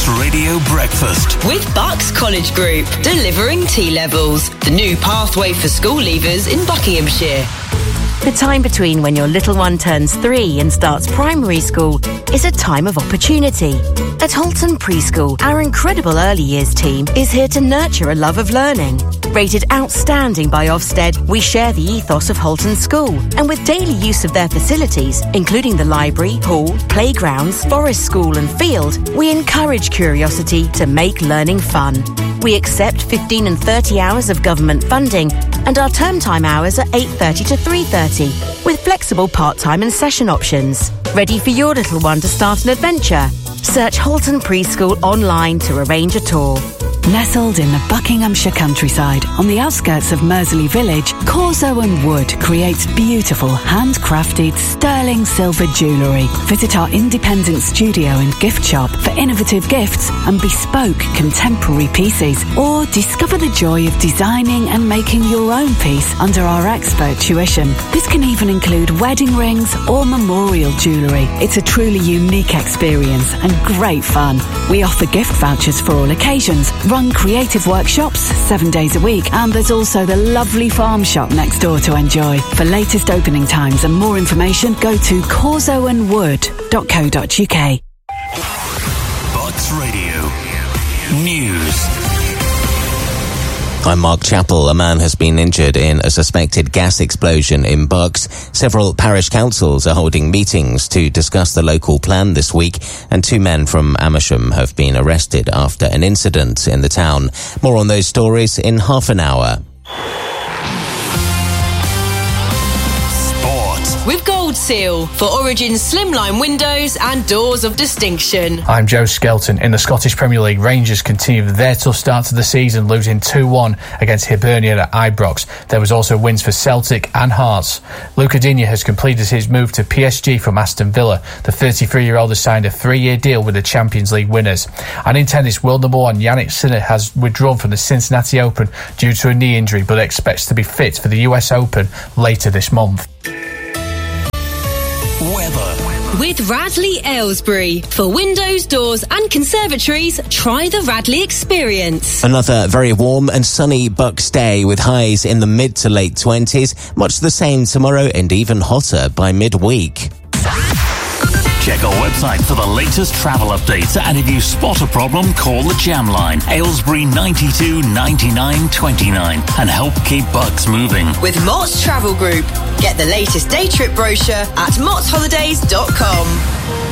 Bucks Radio Breakfast. With Bucks College Group, delivering T-levels. The new pathway for school leavers in Buckinghamshire. The time between when your little one turns 3 and starts primary school is a time of opportunity. At Holton Preschool, our incredible early years team is here to nurture a love of learning. Rated outstanding by Ofsted, we share the ethos of Holton School, and with daily use of their facilities, including the library, hall, playgrounds, forest school and field, we encourage curiosity to make learning fun. We accept 15 and 30 hours of government funding, and our term time hours are 8:30 to 3:30, with flexible part-time and session options. Ready for your little one to start an adventure? Search Holton Preschool online to arrange a tour. Nestled in the Buckinghamshire countryside, on the outskirts of Mersley Village, Corso and Wood creates beautiful, handcrafted, sterling silver jewellery. Visit our independent studio and gift shop for innovative gifts and bespoke contemporary pieces, or discover the joy of designing and making your own piece under our expert tuition. This can even include wedding rings or memorial jewellery. It's a truly unique experience and great fun. We offer gift vouchers for all occasions, run creative workshops 7 days a week, and there's also the lovely farm shop next door to enjoy. For latest opening times and more information, go to corsoandwood.co.uk. Bucks Radio News. I'm Mark Chappell. A man has been injured in a suspected gas explosion in Bucks. Several parish councils are holding meetings to discuss the local plan this week, and 2 men from Amersham have been arrested after an incident in the town. More on those stories in half an hour. With Gold Seal for Origin Slimline windows and doors of distinction. I'm Joe Skelton. In the Scottish Premier League, Rangers continued their tough start to the season, losing 2-1 against Hibernian at Ibrox. There was also wins for Celtic and Hearts. Luca Digne has completed his move to PSG from Aston Villa. The 33-year-old has signed a 3-year deal with the Champions League winners. And in tennis, world number 1 Jannik Sinner has withdrawn from the Cincinnati Open due to a knee injury, but expects to be fit for the US Open later this month. Weather. With Radley Aylesbury. For windows, doors and conservatories, try the Radley experience. Another very warm and sunny Bucks day with highs in the mid to late 20s. Much the same tomorrow and even hotter by midweek. Check our website for the latest travel updates, and if you spot a problem, call the Jam Line, Aylesbury 92 99 29, and help keep Bucks moving. With Mott's Travel Group. Get the latest day trip brochure at mottsholidays.com.